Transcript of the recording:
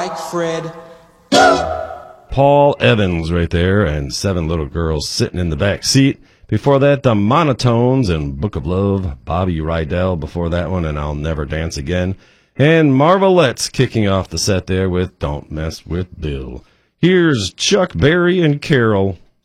Like Fred. Paul Evans right there, and 7 Little Girls Sitting in the Back Seat. Before that, the Monotones and Book of Love, Bobby Rydell before that one, and I'll Never Dance Again. And Marvelettes kicking off the set there with Don't Mess with Bill. Here's Chuck Berry and Carol.